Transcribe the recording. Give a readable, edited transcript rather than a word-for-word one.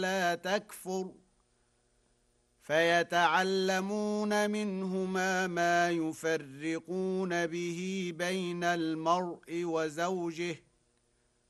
لا تكفر فيتعلمون منهما ما يفرقون به بين المرء وزوجه